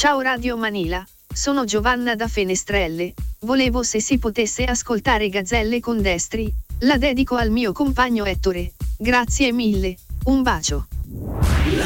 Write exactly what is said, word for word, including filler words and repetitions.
Ciao Radio Manila, sono Giovanna da Fenestrelle, volevo se si potesse ascoltare Gazzelle con Destri, la dedico al mio compagno Ettore, grazie mille, un bacio.